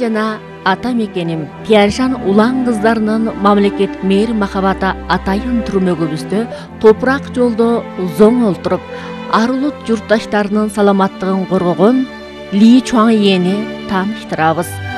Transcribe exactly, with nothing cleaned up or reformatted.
жана ата мекеним Тяньшан улан кыздарынын мамлекеттик мейир махабаты атайын түрмөгүбүздө топурак жолдо зоң олтуруп, ар улут журтташтарынын саламаттыгын коргогон Ли Чуаңйени тааныштырабыз.